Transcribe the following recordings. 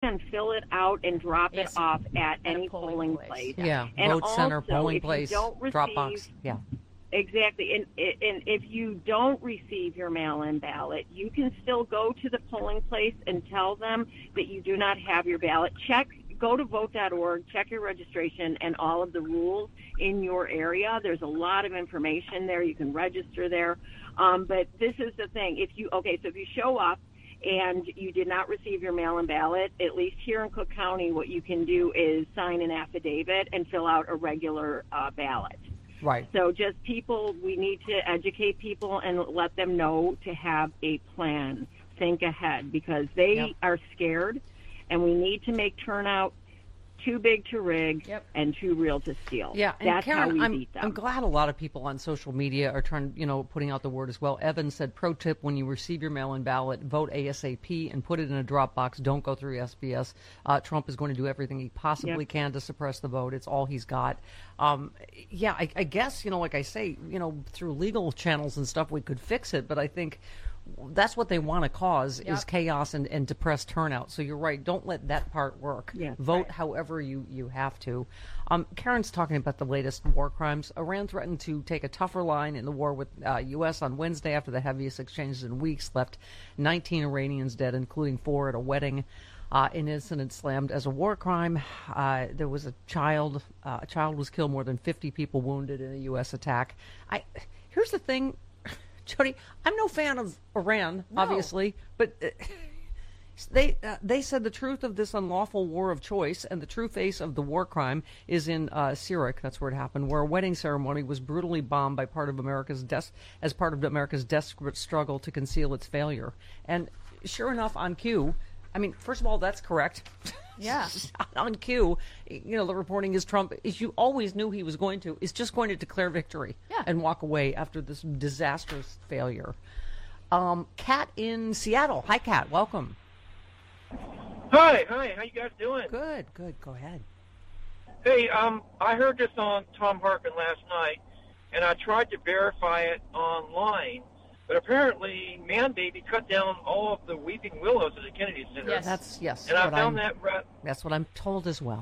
can fill it out and drop it off at any polling place. Yeah, and vote also, center, polling place, receive, drop box. Yeah. Exactly. And if you don't receive your mail-in ballot, you can still go to the polling place and tell them that you do not have your ballot. Go to vote.org, check your registration and all of the rules in your area. There's a lot of information there. You can register there. But this is the thing. If you show up and you did not receive your mail-in ballot, at least here in Cook County, what you can do is sign an affidavit and fill out a regular ballot. Right. So we need to educate people and let them know to have a plan, think ahead, because they are scared, and we need to make turnout too big to rig and too real to steal. Yeah, and that's Karen, how we beat them. I'm glad a lot of people on social media are putting out the word as well. Evan said, pro tip, when you receive your mail-in ballot, vote ASAP and put it in a drop box. Don't go through SBS. Trump is going to do everything he possibly can to suppress the vote. It's all he's got. I guess, like I say, through legal channels and stuff, we could fix it, but I think that's what they want to cause is chaos and depressed turnout. So you're right. Don't let that part work. Vote however you have to. Karen's talking about the latest war crimes. Iran threatened to take a tougher line in the war with U.S. on Wednesday after the heaviest exchanges in weeks left 19 Iranians dead, including 4 at a wedding. An incident slammed as a war crime. There was a child. A child was killed. More than 50 people wounded in a U.S. attack. Here's the thing. Jody, I'm no fan of Iran, obviously, but they said the truth of this unlawful war of choice and the true face of the war crime is in Syriac, that's where it happened, where a wedding ceremony was brutally bombed by part of America's desperate struggle to conceal its failure. And sure enough, on cue, first of all, that's correct. Yeah. On cue, the reporting is Trump, as you always knew he was going to, is just going to declare victory and walk away after this disastrous failure. Kat in Seattle. Hi, Kat. Welcome. Hi. How you guys doing? Good. Go ahead. Hey, I heard this on Tom Harkin last night, and I tried to verify it online. But apparently, Man Baby cut down all of the weeping willows at the Kennedy Center. Yes. And I found that that's what I'm told as well.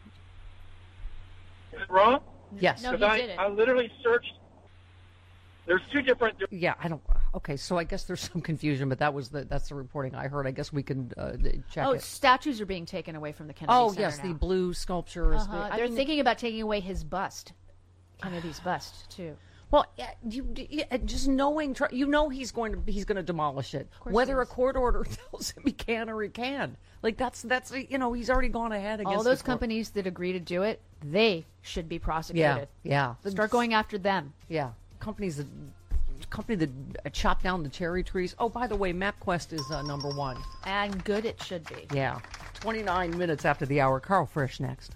Is it wrong? Yes. No, he didn't. I literally searched. There's 2 different. Yeah, I don't. Okay, so I guess there's some confusion, but that's the reporting I heard. I guess we can check it. Statues are being taken away from the Kennedy Center yes, now. the blue sculptures. They're thinking about taking away his bust, Kennedy's bust, too. Well, just knowing, he's going to demolish it. Whether a court order tells him he can or he can. That's he's already gone ahead against all those companies that agree to do it. They should be prosecuted. Yeah. Start going after them. Yeah, company that chop down the cherry trees. Oh, by the way, MapQuest is number 1. And good it should be. Yeah. 29 minutes after the hour. Carl Frisch next.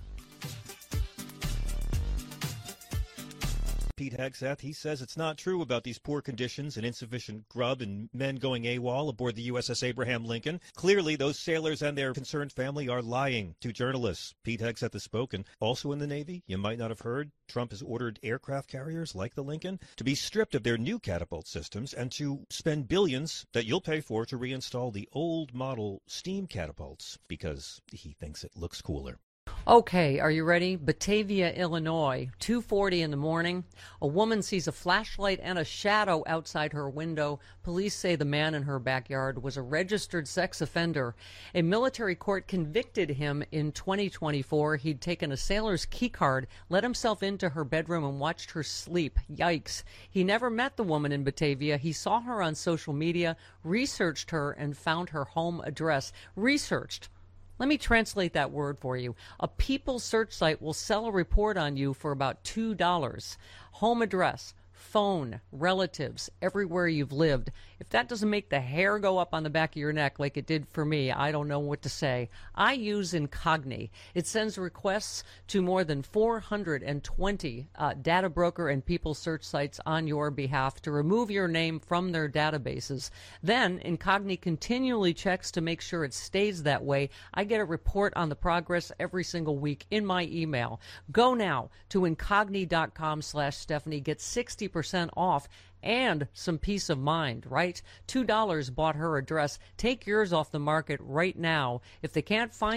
Pete Hegseth, he says it's not true about these poor conditions and insufficient grub and men going AWOL aboard the USS Abraham Lincoln. Clearly, those sailors and their concerned family are lying to journalists. Pete Hegseth has spoken. Also in the Navy, you might not have heard, Trump has ordered aircraft carriers like the Lincoln to be stripped of their new catapult systems and to spend billions that you'll pay for to reinstall the old model steam catapults because he thinks it looks cooler. Okay, are you ready? Batavia, Illinois, 2:40 in the morning. A woman sees a flashlight and a shadow outside her window. Police say the man in her backyard was a registered sex offender. A military court convicted him in 2024. He'd taken a sailor's key card, let himself into her bedroom, and watched her sleep. Yikes. He never met the woman in Batavia. He saw her on social media, researched her, and found her home address. Researched. Let me translate that word for you. A People search site will sell a report on you for about $2. Home address, phone, relatives, everywhere you've lived. If that doesn't make the hair go up on the back of your neck like it did for me, I don't know what to say. I use Incogni. It sends requests to more than 420 data broker and people search sites on your behalf to remove your name from their databases. Then Incogni continually checks to make sure it stays that way. I get a report on the progress every single week in my email. Go now to incogni.com/Stephanie. Get 60% off and some peace of mind, right? $2 bought her address. Take yours off the market right now. If they can't find